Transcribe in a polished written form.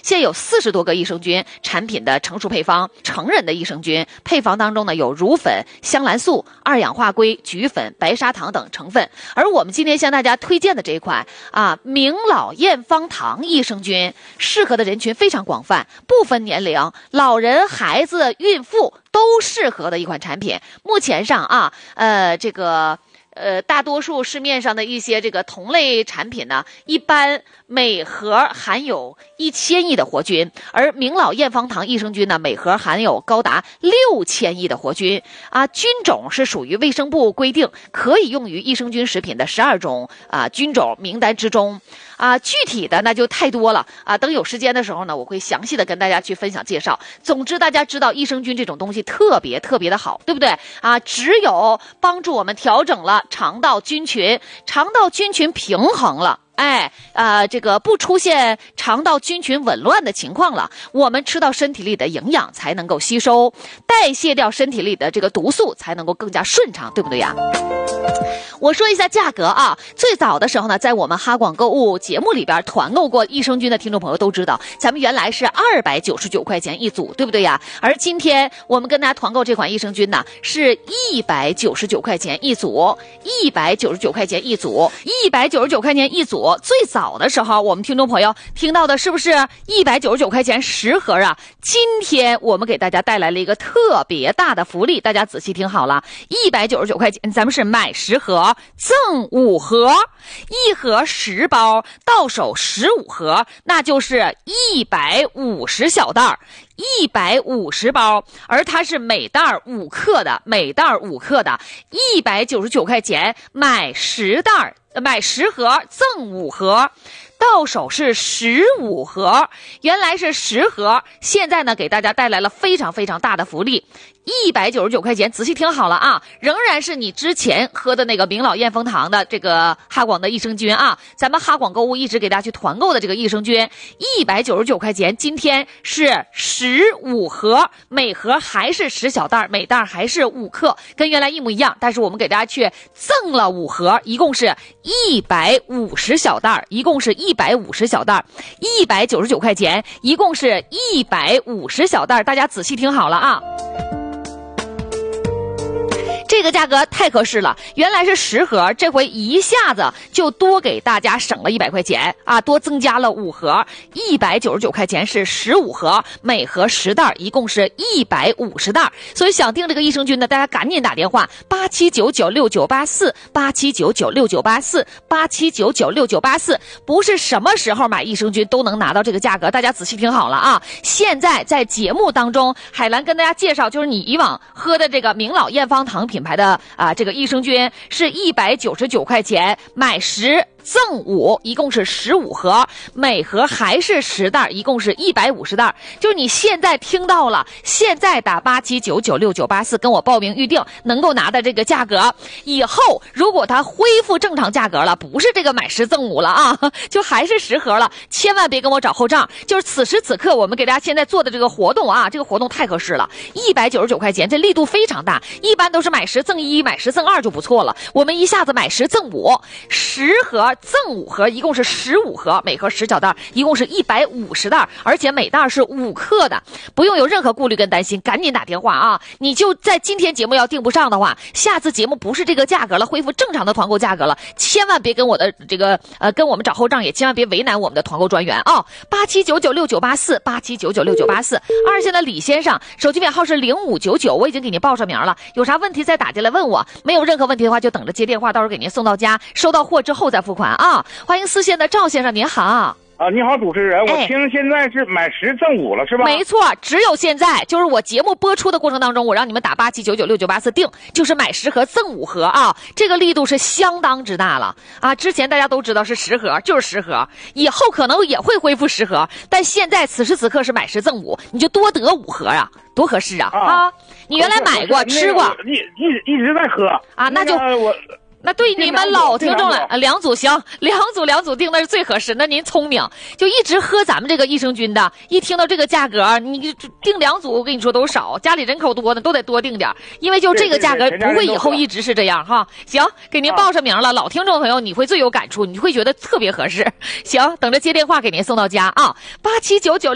现有40多个益生菌产品的成熟配方。成人的益生菌配方当中呢，有乳粉、香兰素、2氧化硅、菊粉、白砂糖等成分。而我们今天向大家推荐的这一款明老验方糖益生菌，适合的人群非常广泛，不分年龄，老人、孩子、孕妇都适合的一款产品。目前上大多数市面上的一些这个同类产品呢，一般每盒含有1000亿的活菌，而明老验方糖益生菌呢，每盒含有高达6000亿的活菌菌种是属于卫生部规定可以用于益生菌食品的12种菌种名单之中具体的那就太多了等有时间的时候呢，我会详细的跟大家去分享介绍。总之大家知道益生菌这种东西特别特别的好，对不对只有帮助我们调整了肠道菌群平衡了，这个不出现肠道菌群紊乱的情况了，我们吃到身体里的营养才能够吸收，代谢掉身体里的这个毒素才能够更加顺畅，对不对呀？我说一下价格最早的时候呢，在我们哈广购物节目里边团购过益生菌的听众朋友都知道，咱们原来是299块钱一组，对不对呀？而今天我们跟大家团购这款益生菌呢，是199块钱一组，199块钱一组，199块钱一组。最早的时候，我们听众朋友听到的是不是199块钱10盒今天我们给大家带来了一个特别大的福利，大家仔细听好了，199块钱，咱们是买10盒赠5盒，1盒10包，到手15盒，那就是150小袋，150包，而它是每袋5克的，199块钱买10盒赠5盒，到手是15盒，原来是10盒，现在呢给大家带来了非常非常大的福利，199块钱，仔细听好了仍然是你之前喝的那个明老验方糖的这个哈广的益生菌咱们哈广购物一直给大家去团购的这个益生菌，199块钱，今天是15盒，每盒还是10小袋，每袋还是5克，跟原来一模一样，但是我们给大家去赠了5盒，一共是150小袋，一共是150小袋，199块钱，一共是150小袋，大家仔细听好了这个价格太合适了，原来是10盒，这回一下子就多给大家省了100块钱多增加了5盒，199块钱是15盒，每盒10袋，一共是150袋。所以想订这个益生菌呢，大家赶紧打电话87996984，87996984，87996984，不是什么时候买益生菌都能拿到这个价格，大家仔细听好了现在在节目当中，海兰跟大家介绍，就是你以往喝的这个明老验方糖品牌的这个益生菌是199块钱买10赠5，一共是15盒，每盒还是10袋，一共是150袋。就是你现在听到了，现在打87996984跟我报名预定，能够拿的这个价格。以后如果它恢复正常价格了，不是这个买10赠5了就还是10盒了，千万别跟我找后账。就是此时此刻我们给大家现在做的这个活动这个活动太合适了，199块钱，这力度非常大，一般都是买10赠1，买10赠2就不错了，我们一下子买10赠5，10盒赠5盒，一共是15盒，每盒10小袋，一共是150袋，而且每袋是5克的，不用有任何顾虑跟担心，赶紧打电话你就在今天节目要订不上的话，下次节目不是这个价格了，恢复正常的团购价格了，千万别跟我的这个跟我们找后账，也千万别为难我们的团购专员87996984，87996984，二线的李先生手机编号是0599，我已经给您报上名了，有啥问题再打进来问我，没有任何问题的话就等着接电话，到时候给您送到家，收到货之后再付款欢迎4线的赵先生，您好你好，主持人，我听现在是买10赠5了，是吧？ 没错，只有现在，就是我节目播出的过程当中，我让你们打87996984订，就是买10盒赠5盒这个力度是相当之大了之前大家都知道是10盒，就是10盒，以后可能也会恢复10盒，但现在此时此刻是买10赠5，你就多得5盒多合适你原来买过吃过， 一直在喝那就那对你们老听众了，2组行，2组订的是最合适。那您聪明，就一直喝咱们这个益生菌的，一听到这个价格，你订2组，我跟你说都少，家里人口多呢，都得多订点，因为就这个价格不会以后一直是这样行，给您报上名了，老听众朋友你会最有感触，你会觉得特别合适。行，等着接电话给您送到家8799